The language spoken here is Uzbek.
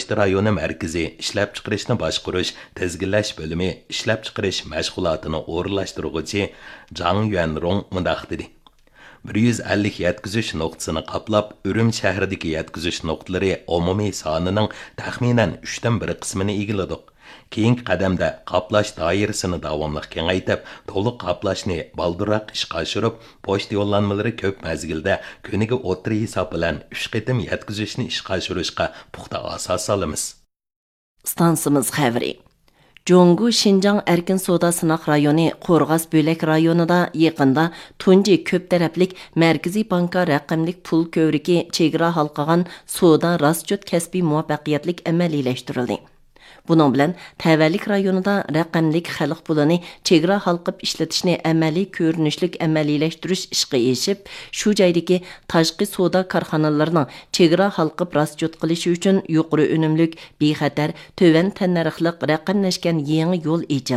Pochta rayoni markaziy ishlab chiqarishni boshqarish, tizginlash bo'limi ishlab chiqarish mashg'ulotini o'rinlashtiruvchi Zhang Yuanrong mundaq dedi. 150 yetkizish nuqtasini qaplab, Ürüm shahridagi yetkizish nuqtalari umumiy sonining taxminan 3dan 1 qismini egalladik. Keyingi qadamda qaplash doirasini davomli kengaytib, to'liq qaplashni baldirroq ishga oshirib, pochta yo'llanmalari ko'p mazgilda kuniga o'tri hisob bilan 3 qitim yetkazishni ishga oshirishga puxta asos solamiz. Stansimiz xabari. Jongu Şinjan erkin soda sınaq rayoni Qo'rg'as Bölek rayonida yaqinda tunji ko'p taraflik Markaziy banka raqamlik pul ko'vrigi chegara halqagan soda rastchot kasbiy muvaffaqiyatlik amaliyleştirildi. Bunun bilan Tavallik rayonida raqamlik xalq pulini chegara halqib ishlatishni amaliy ko'rinishlik amaliylashtirish ishga eshib, shu joydagi tashqi soda korxonalarining chegara halqib rastchot qilishi uchun yuqori unumlik, bexatar, to'van tannarxliq raqamlashgan yangi yo'l ijod